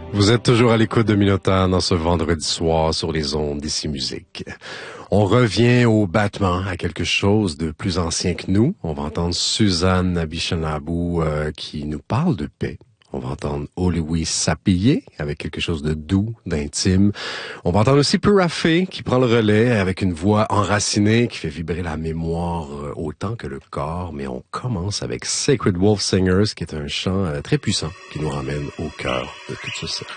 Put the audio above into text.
Vous êtes toujours à l'écoute de Minotaur dans ce vendredi soir sur les ondes d'Ici Musique. On revient au Batman, à quelque chose de plus ancien que nous. On va entendre Suzanne Abichanabou qui nous parle de paix. On va entendre Louis Sapillé avec quelque chose de doux, d'intime. On va entendre aussi Purafé qui prend le relais avec une voix enracinée qui fait vibrer la mémoire autant que le corps. Mais on commence avec Sacred Wolf Singers qui est un chant très puissant qui nous ramène au cœur de tout ce cercle.